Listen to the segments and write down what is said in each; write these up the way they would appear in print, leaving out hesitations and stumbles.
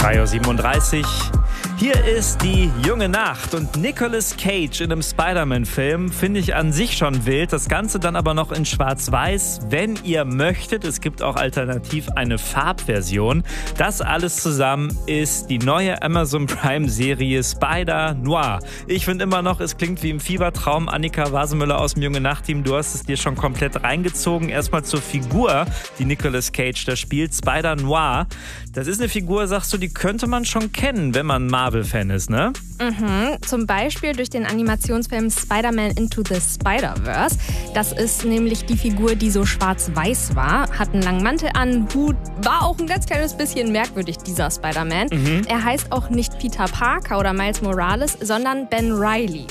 3:37 Uhr. Hier ist die junge Nacht und Nicolas Cage in einem Spider-Man-Film finde ich an sich schon wild. Das Ganze dann aber noch in Schwarz-Weiß, wenn ihr möchtet. Es gibt auch alternativ eine Farbversion. Das alles zusammen ist die neue Amazon Prime-Serie Spider-Noir. Ich finde immer noch, es klingt wie im Fiebertraum. Annika Wasemüller aus dem junge Nacht-Team, du hast es dir schon komplett reingezogen. Erstmal zur Figur, die Nicolas Cage da spielt, Spider-Noir. Das ist eine Figur, sagst du, die könnte man schon kennen, wenn man Marvel-Fan ist, ne? Zum Beispiel durch den Animationsfilm Spider-Man Into the Spider-Verse. Das ist nämlich die Figur, die so schwarz-weiß war, hat einen langen Mantel an, Hut, war auch ein ganz kleines bisschen merkwürdig, dieser Spider-Man. Er heißt auch nicht Peter Parker oder Miles Morales, sondern Ben Reilly.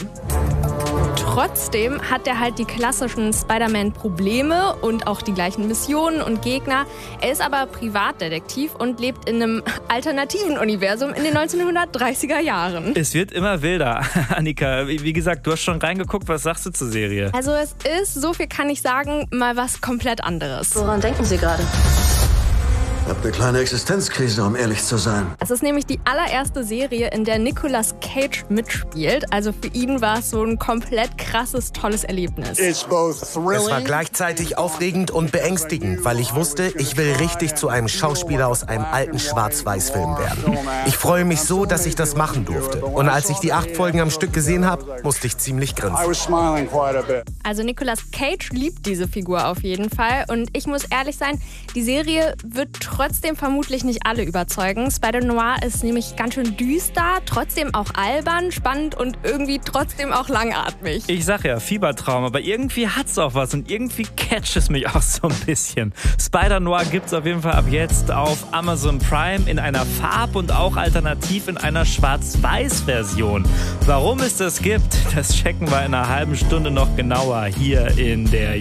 Trotzdem hat er halt die klassischen Spider-Man-Probleme und auch die gleichen Missionen und Gegner. Er ist aber Privatdetektiv und lebt in einem alternativen Universum in den 1930er Jahren. Es wird immer wilder. Annika, wie gesagt, du hast schon reingeguckt. Was sagst du zur Serie? Also es ist, so viel kann ich sagen, mal was komplett anderes. Woran denken Sie gerade? Ich habe eine kleine Existenzkrise, um ehrlich zu sein. Es ist nämlich die allererste Serie, in der Nicolas Cage mitspielt. Also für ihn war es so ein komplett krasses, tolles Erlebnis. Es war gleichzeitig aufregend und beängstigend, weil ich wusste, ich will richtig zu einem Schauspieler aus einem alten Schwarz-Weiß-Film werden. Ich freue mich so, dass ich das machen durfte. Und als ich die 8 Folgen am Stück gesehen habe, musste ich ziemlich grinsen. Also Nicolas Cage liebt diese Figur auf jeden Fall. Und ich muss ehrlich sein, die Serie wird trotzdem vermutlich nicht alle überzeugen. Spider-Noir ist nämlich ganz schön düster, trotzdem auch albern, spannend und irgendwie trotzdem auch langatmig. Ich sag ja, Fiebertraum, aber irgendwie hat's auch was und irgendwie catcht es mich auch so ein bisschen. Spider-Noir gibt's auf jeden Fall ab jetzt auf Amazon Prime in einer Farb- und auch alternativ in einer Schwarz-Weiß-Version. Warum es das gibt, das checken wir in einer halben Stunde noch genauer hier in der